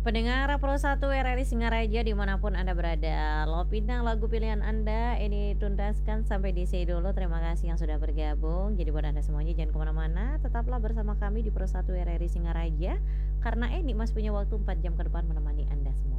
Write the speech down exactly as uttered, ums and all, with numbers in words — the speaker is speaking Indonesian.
Pendengar Pro satu R R I Singaraja dimanapun Anda berada, Lopinang lagu pilihan Anda ini tuntaskan sampai di sini dulu. Terima kasih yang sudah bergabung. Jadi buat Anda semuanya jangan kemana-mana, tetaplah bersama kami di Pro satu R R I Singaraja karena ini Mas punya waktu empat jam ke depan menemani Anda semua.